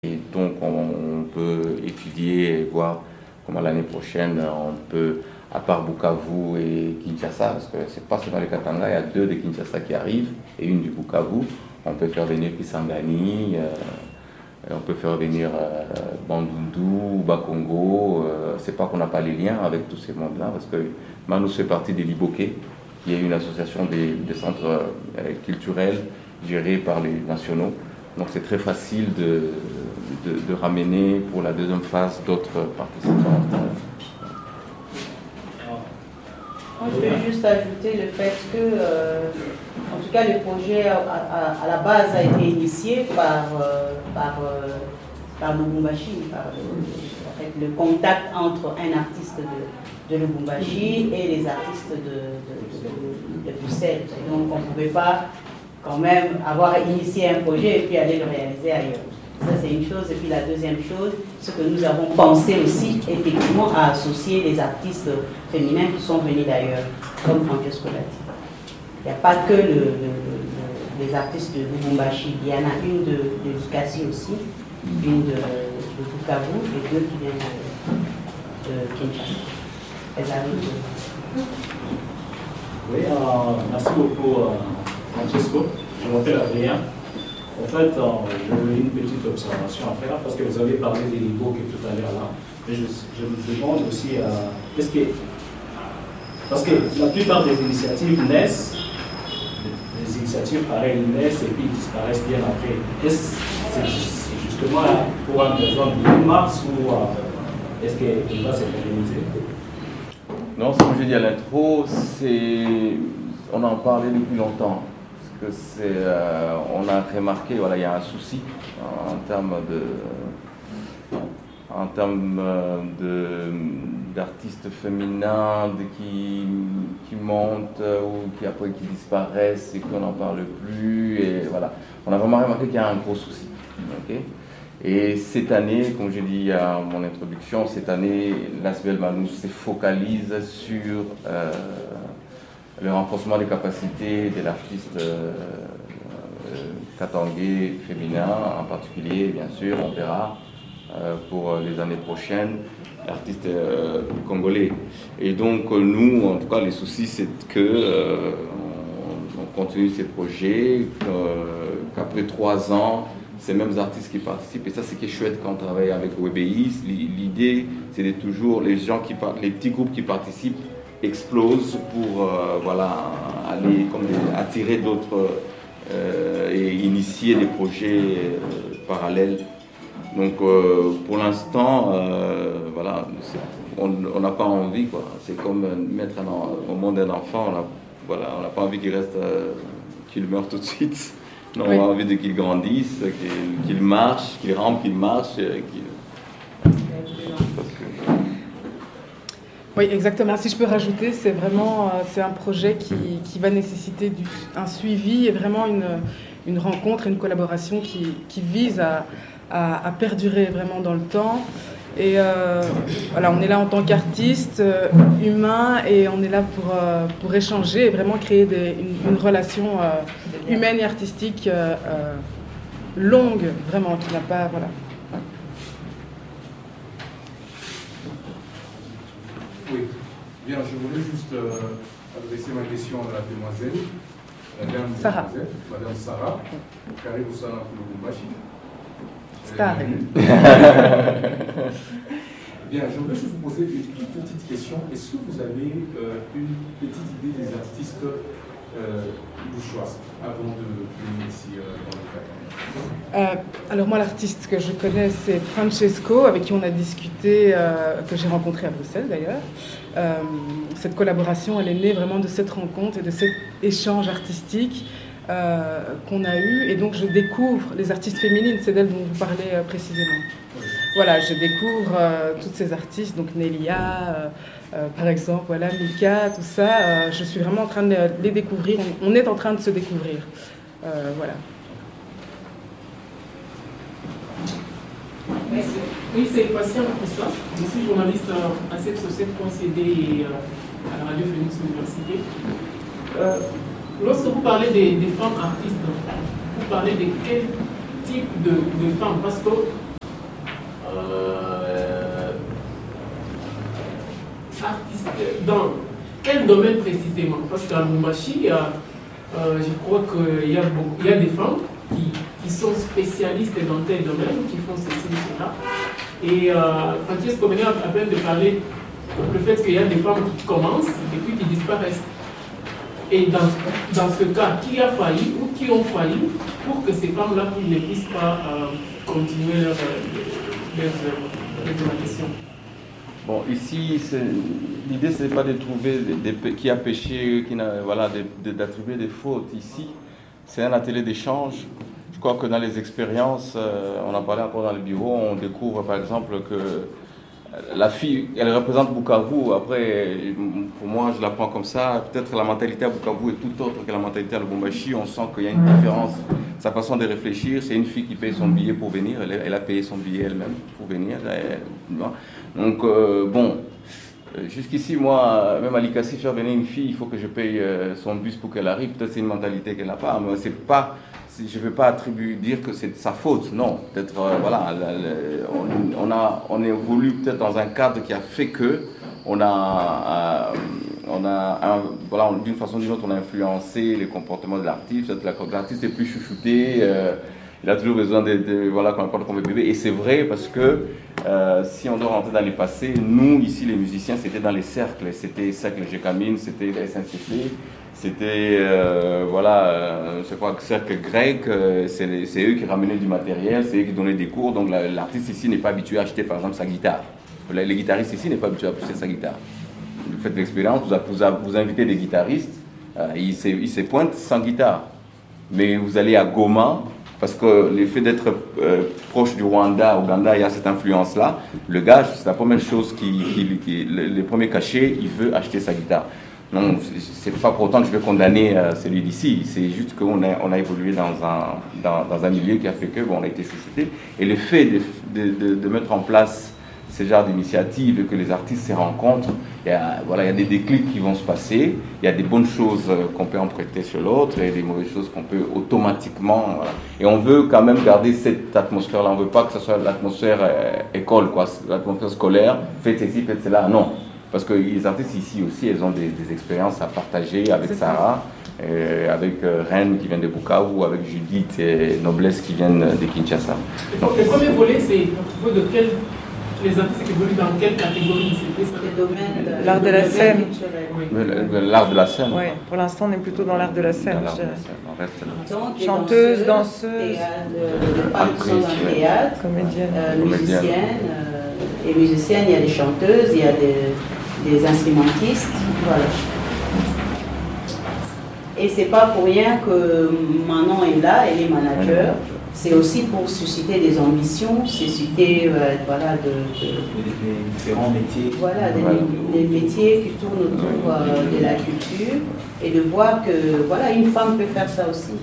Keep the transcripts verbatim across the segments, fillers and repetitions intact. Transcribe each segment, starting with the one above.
Et donc on, on peut étudier et voir comment l'année prochaine on peut, à part Bukavu et Kinshasa, parce que c'est pas seulement les Katanga, il y a deux de Kinshasa qui arrivent et une du Bukavu, on peut faire venir Kisangani, euh, on peut faire venir euh, Bandundu, Bakongo, euh, c'est pas qu'on n'a pas les liens avec tous ces mondes-là, parce que Manus fait partie des Liboké, qui est une association des, des centres euh, culturels gérés par les nationaux. Donc c'est très facile de, de, de ramener pour la deuxième phase d'autres participants. Moi, je vais juste ajouter le fait que, euh, en tout cas, le projet à, à, à la base a été initié par, euh, par, euh, par Lubumbashi, par le, en fait, le contact entre un artiste de, de Lubumbashi et les artistes de, de, de, de Bruxelles. Et donc on ne pouvait pas quand même avoir initié un projet et puis aller le réaliser ailleurs. Ça, c'est une chose. Et puis la deuxième chose, c'est que nous avons pensé aussi, effectivement, à associer les artistes féminins qui sont venus d'ailleurs, comme Francesco Lati. Il n'y a pas que le, le, le, les artistes de Lubumbashi. Il y en a une de, de Lukasi aussi, une de, de Bukavu et deux qui viennent de, de Kinshasa. Elles arrivent de... Oui, euh, merci beaucoup. Euh... Francesco, je m'appelle Adrien. En fait, euh, j'ai une petite observation à faire parce que vous avez parlé des Libo tout à l'heure là. Mais je, je me demande aussi, euh, est-ce que, parce que la plupart des initiatives naissent, les initiatives pareilles naissent et puis disparaissent bien après. Est-ce que c'est justement pour un besoin de mars ou euh, est-ce qu'il va se réaliser? Non, comme je dis à l'intro, c'est... on en parlait depuis longtemps. Que c'est, euh, on a remarqué, voilà, il y a un souci en, en termes de, en termes de, d'artistes féminins de, qui, qui montent ou qui après qui disparaissent et qu'on n'en parle plus. Et voilà, on a vraiment remarqué qu'il y a un gros souci. Okay? Et cette année, comme j'ai dit à mon introduction, cette année, l'Asbel Manus se focalise sur euh, le renforcement des capacités de l'artiste euh, euh, katangais féminin, en particulier, bien sûr, on verra euh, pour les années prochaines, l'artiste euh, congolais. Et donc, nous, en tout cas, les soucis, c'est que euh, on, on continue ces projets, qu'après trois ans, ces mêmes artistes qui participent, et ça, c'est qui est chouette quand on travaille avec O B I. L'idée, c'est de toujours les gens qui, les petits groupes qui participent explose pour euh, voilà, aller comme des, attirer d'autres euh, et initier des projets euh, parallèles. Donc euh, pour l'instant, euh, voilà, on n'a pas envie, quoi. C'est comme mettre un, au monde un enfant, on n'a voilà, pas envie qu'il reste, euh, qu'il meure tout de suite. Non, oui. On a envie de qu'il grandisse, qu'il qu'il marche, qu'il rampe, qu'il marche. Qu'il... Oui, exactement. Si je peux rajouter, c'est vraiment euh, c'est un projet qui, qui va nécessiter du, un suivi et vraiment une, une rencontre, une collaboration qui, qui vise à, à, à perdurer vraiment dans le temps. Et euh, voilà, on est là en tant qu'artiste euh, humain et on est là pour, euh, pour échanger et vraiment créer des, une, une relation euh, humaine et artistique euh, euh, longue, vraiment, qui n'a pas... Voilà. Oui, bien, je voulais juste euh, adresser ma question à la demoiselle, la dame Sarah. Demoiselle, Madame Sarah, Carré Boussana pour le Lubumbashi. Star. Bien, je voulais juste vous poser une, une petite question. Est-ce que vous avez euh, une petite idée des artistes euh, bouchois avant de venir ici euh, dans le cadre? Euh, alors moi, l'artiste que je connais, c'est Francesco, avec qui on a discuté, euh, que j'ai rencontré à Bruxelles d'ailleurs. Euh, cette collaboration, elle est née vraiment de cette rencontre et de cet échange artistique euh, qu'on a eu. Et donc je découvre les artistes féminines, c'est d'elles dont vous parlez euh, précisément. Oui. Voilà, je découvre euh, toutes ces artistes, donc Nelia, euh, euh, par exemple, voilà, Mika, tout ça. Euh, je suis vraiment en train de les découvrir, on, on est en train de se découvrir. Euh, voilà. Oui, c'est Patient Christophe. Je suis journaliste à cette société concédée à la Radio Phoenix Université. Euh, lorsque vous parlez des, des femmes artistes, vous parlez de quel type de, de femmes? Parce que domaine précisément? Parce qu'à Lubumbashi, euh, euh, je crois qu'il y, y a des femmes qui, qui sont spécialistes dans tel domaine, qui font ceci ou cela. Et euh, Francesco venait à peine de parler le fait qu'il y a des femmes qui commencent et puis qui disparaissent. Et dans, dans ce cas, qui a failli ou qui ont failli pour que ces femmes-là ne puissent pas euh, continuer leur, leur, leur, leur éducation? Bon, ici, l'idée, ce n'est pas de trouver des, des, qui a péché, qui n'a, voilà, d'attribuer des fautes. Ici, c'est un atelier d'échange. Je crois que dans les expériences, euh, on en parlait encore dans le bureau, on découvre par exemple que la fille, elle représente Bukavu. Après, pour moi, je la prends comme ça. Peut-être la mentalité à Bukavu est tout autre que la mentalité à Lubumbashi. On sent qu'il y a une différence. Sa façon de réfléchir, c'est une fille qui paye son billet pour venir. Elle, elle a payé son billet elle-même pour venir. Elle, donc, euh, bon, jusqu'ici, moi, même à Likasi, faire venir une fille, il faut que je paye son bus pour qu'elle arrive. Peut-être c'est une mentalité qu'elle n'a pas, mais c'est pas... Je ne vais pas attribuer, dire que c'est de sa faute, non. Peut-être, euh, voilà, on, on, a, on évolue peut-être dans un cadre qui a fait que on a, euh, on a un, voilà, d'une façon ou d'une autre, on a influencé les comportements de l'artiste. Peut-être l'artiste est plus chouchouté, euh, il a toujours besoin de, de voilà, qu'on apporte comme bébé. Et c'est vrai parce que euh, si on doit rentrer dans les passés, nous, ici, les musiciens, c'était dans les cercles. C'était Cercle Gécamine, c'était la S N C C. C'était, euh, voilà, euh, je sais pas, cercle grec, euh, c'est eux qui ramenaient du matériel, c'est eux qui donnaient des cours. Donc l'artiste ici n'est pas habitué à acheter, par exemple, sa guitare. Les, les guitaristes ici n'est pas habitué à acheter sa guitare. Vous faites l'expérience, vous, vous, vous invitez des guitaristes, euh, ils, se, ils se pointent sans guitare. Mais vous allez à Goma, parce que le fait d'être euh, proche du Rwanda, Ouganda, il y a cette influence-là. Le gars, c'est la première chose, qui, qui, qui, le, le premier cachet, il veut acheter sa guitare. Non, c'est pas pour autant que je vais condamner euh, celui d'ici, c'est juste qu'on a, on a évolué dans un, dans, dans un milieu qui a fait que bon, on a été chouchouté. Et le fait de, de, de, de mettre en place ce genre d'initiative et que les artistes se rencontrent, il y a, voilà, il y a des déclics qui vont se passer, il y a des bonnes choses qu'on peut emprunter sur l'autre et des mauvaises choses qu'on peut automatiquement... Voilà. Et on veut quand même garder cette atmosphère-là, on ne veut pas que ce soit l'atmosphère euh, école, quoi, l'atmosphère scolaire, faites ceci, faites cela, non. Parce que les artistes ici aussi, elles ont des, des expériences à partager avec Sarah, euh, avec euh, Rennes qui vient de Bukavu, avec Judith et Noblesse qui viennent de Kinshasa. Donc, le premier volet, c'est à propos de quel, les artistes qui évoluent dans quelle catégorie? C'était l'art de la scène. Oui, l'art de la scène. Oui, pour l'instant, on est plutôt dans l'art de la scène. L'art de la scène. On reste là. Donc, chanteuse, danseuse, les femmes qui sont dans le théâtre, comédienne, euh, musiciennes. Euh, et musiciennes, il y a des chanteuses, il y a des... des instrumentistes, voilà. Et c'est pas pour rien que Manon est là, elle est manager. C'est aussi pour susciter des ambitions, susciter euh, voilà, de, de, des différents métiers. Voilà, des, des métiers qui tournent autour euh, de la culture et de voir que voilà, une femme peut faire ça aussi.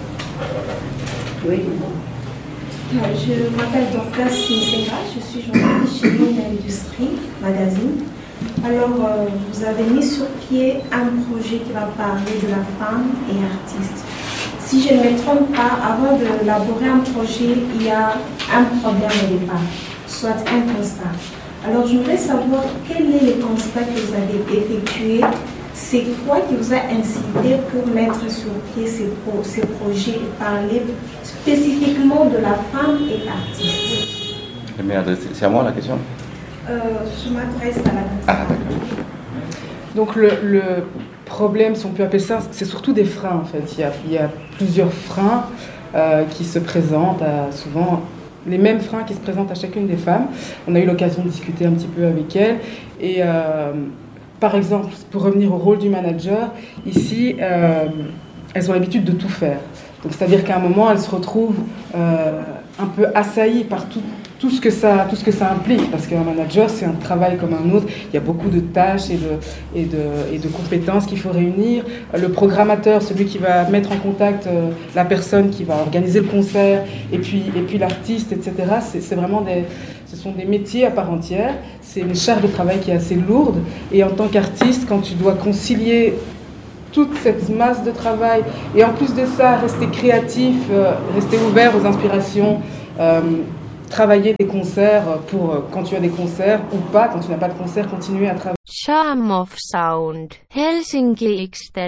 Oui. Je m'appelle Dorcas Sinsera, je suis journaliste chez Monde Industrie Magazine. Alors, euh, vous avez mis sur pied un projet qui va parler de la femme et artiste. Si je ne me trompe pas, avant d'élaborer un projet, il y a un problème au départ, soit un constat. Alors, je voudrais savoir quel est le constat que vous avez effectué, c'est quoi qui vous a incité pour mettre sur pied ces, pro ces projets et parler spécifiquement de la femme et artiste. C'est à moi la question? Euh, je m'adresse à la personne. Ah, d'accord. Donc le, le problème, si on peut appeler ça, c'est surtout des freins en fait. Il y a, il y a plusieurs freins euh, qui se présentent, à, souvent les mêmes freins qui se présentent à chacune des femmes. On a eu l'occasion de discuter un petit peu avec elles. Et euh, par exemple, pour revenir au rôle du manager, ici, euh, elles ont l'habitude de tout faire. Donc c'est-à-dire qu'à un moment, elles se retrouvent euh, un peu assaillies par tout. Tout ce, que ça, tout ce que ça implique, parce qu'un manager, c'est un travail comme un autre. Il y a beaucoup de tâches et de, et de, et de compétences qu'il faut réunir. Le programmateur, celui qui va mettre en contact euh, la personne qui va organiser le concert, et puis, et puis l'artiste, et cetera. C'est vraiment des, ce sont des métiers à part entière. C'est une charge de travail qui est assez lourde. Et en tant qu'artiste, quand tu dois concilier toute cette masse de travail, et en plus de ça, rester créatif, euh, rester ouvert aux inspirations, euh, travailler des concerts pour euh, quand tu as des concerts ou pas, quand tu n'as pas de concert, continuer à travailler. Charm of Sound, Helsinki X T L.